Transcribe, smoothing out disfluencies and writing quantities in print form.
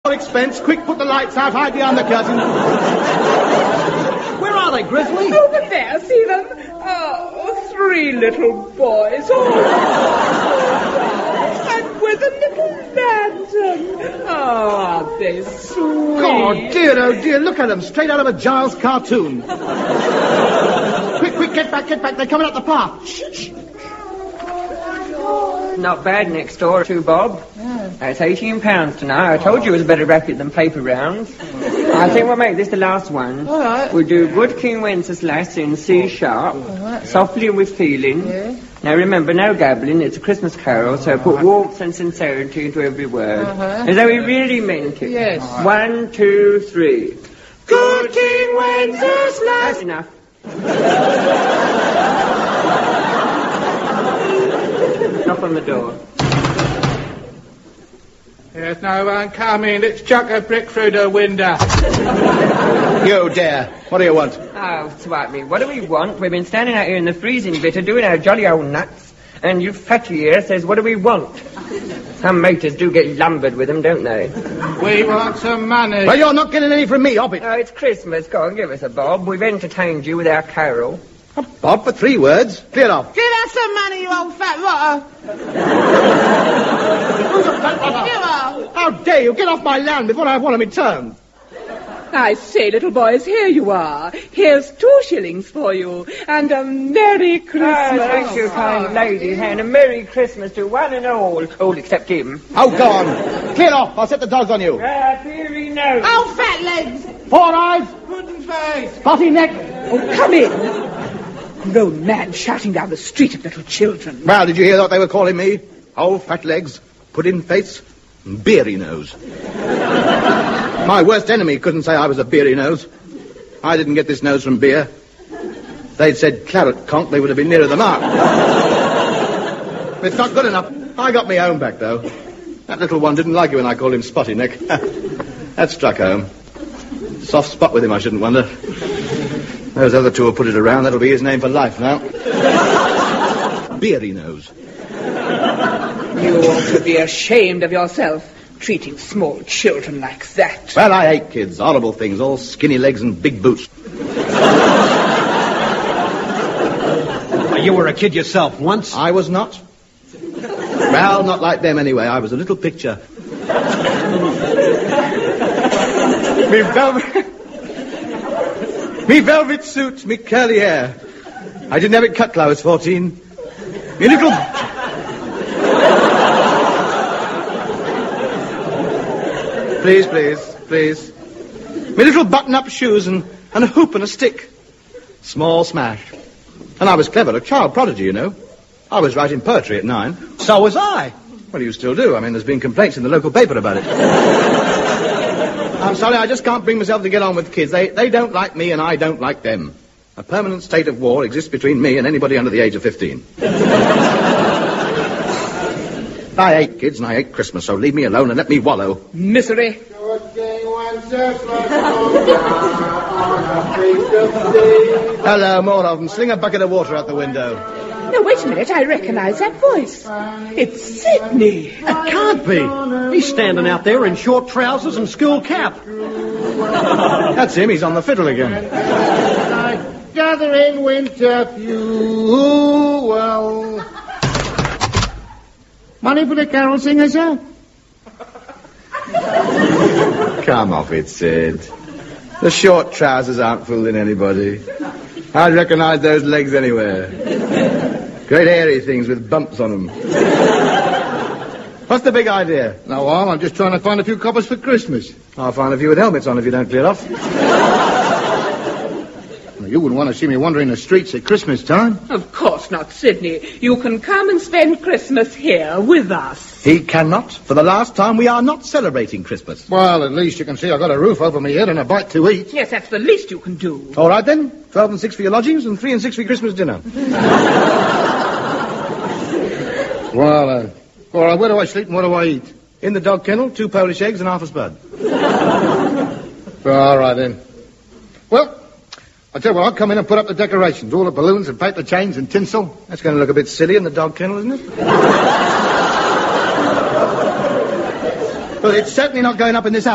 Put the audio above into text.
expense. Quick, put the lights out, hide behind the curtain. Where are they, Grizzly? Over there, see them? Oh, 3 little boys. Oh, and with a little lantern. Oh, aren't they sweet? Oh, dear, look at them. Straight out of a Giles cartoon. Quick, get back. They're coming up the path. Shh. Not bad next door, too, Bob. That's £18 tonight. I told you it was a better racket than paper rounds. I think we'll make this the last one. All right. We'll do Good King Wenceslas in C sharp, softly and with feeling. Yeah. Now remember, no gabbling. It's a Christmas carol, so put warmth and sincerity into every word. As though we really meant it. Yes. 1, 2, 3. Good King Wenceslas. That's enough. Knock on the door. There's no one coming. Let's chuck a brick through the window. You dare. What do you want? Oh, swipe me. What do we want? We've been standing out here in the freezing bitter doing our jolly old nuts. And you fatty here says, what do we want? Some maters do get lumbered with them, don't they? We want some money. Well, you're not getting any from me, Hobbit. Oh, it's Christmas. Go on, give us a bob. We've entertained you with our carol. A bob for 3 words. Clear off. Give us some money, you old fat rotter. Who's a fat rotter? You are. How dare you get off my land before I've won a midterm? I say, little boys, here you are. Here's 2 shillings for you. And a Merry Christmas. Oh, thank you, kind lady. And a Merry Christmas to one and all except him. Oh, go on. Clear off. I'll set the dogs on you. Here he knows. Oh, fat legs. 4 eyes. Wooden face. Spotty neck. Oh, come in. Grown man shouting down the street at little children. Well, did you hear what they were calling me? Oh, fat legs, pudding face, beery nose. My worst enemy couldn't say I was a beery nose. I didn't get this nose from beer. If they'd said claret conch, they would have been nearer the mark. It's not good enough. I got my own back, though. That little one didn't like it when I called him Spotty Neck. That struck home. Soft spot with him, I shouldn't wonder. Those other 2 will put it around. That'll be his name for life now. Beery nose. You ought to be ashamed of yourself, treating small children like that. Well, I hate kids. Horrible things. All skinny legs and big boots. Well, you were a kid yourself once. I was not. Well, not like them anyway. I was a little picture. Me velvet suit, me curly hair. I didn't have it cut till I was 14. Me little... Please. Me little button-up shoes and a hoop and a stick. Small smash. And I was clever, a child prodigy, you know. I was writing poetry at 9. So was I. Well, you still do. I mean, there's been complaints in the local paper about it. I'm sorry, I just can't bring myself to get on with kids. They don't like me and I don't like them. A permanent state of war exists between me and anybody under the age of 15. I hate kids and I hate Christmas, so leave me alone and let me wallow. Misery. Hello, more of them. Sling a bucket of water out the window. Now, wait a minute. I recognize that voice. It's Sidney. It can't be. He's standing out there in short trousers and school cap. That's him. He's on the fiddle again. Gather in winter fuel. Money for the carol singer, sir? Come off it, Sid. The short trousers aren't fooling anybody. I'd recognize those legs anywhere. Great hairy things with bumps on them. What's the big idea? No, well, I'm just trying to find a few coppers for Christmas. I'll find a few with helmets on if you don't clear off. Well, you wouldn't want to see me wandering the streets at Christmas time. Of course not, Sidney. You can come and spend Christmas here with us. He cannot. For the last time, we are not celebrating Christmas. Well, at least you can see I've got a roof over my head and a bite to eat. Yes, that's the least you can do. All right, then. 12 and 6 for your lodgings and 3 and 6 for your Christmas dinner. Well, where do I sleep and what do I eat? In the dog kennel, 2 Polish eggs and half a spud. All right, then. Well, I tell you what, I'll come in and put up the decorations, all the balloons and paper chains and tinsel. That's going to look a bit silly in the dog kennel, isn't it? Well, it's certainly not going up in this house.